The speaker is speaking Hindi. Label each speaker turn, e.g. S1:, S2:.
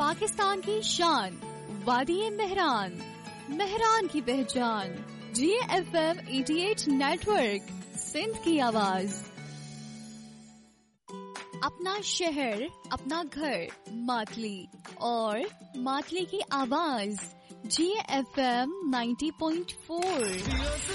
S1: पाकिस्तान की शान, वादी मेहरान, मेहरान की पहचान, GFM 88 नेटवर्क, सिंध की आवाज। अपना शहर, अपना घर, मातली और मातली की आवाज, GFM 90.4।